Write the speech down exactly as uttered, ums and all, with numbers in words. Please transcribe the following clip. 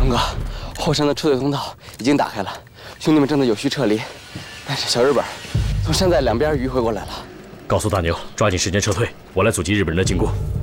龙哥，后山的出队通道已经打开了，兄弟们正在有序撤离。但是小日本从山寨两边迂回过来了。 告诉大牛，抓紧时间撤退，我来阻击日本人的进攻。